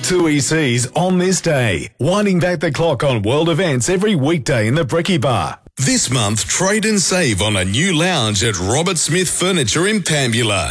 Tui Seas on this day, winding back the clock on world events every weekday in the Bricky Bar. This month, trade and save on a new lounge at Robert Smith Furniture in Pambula.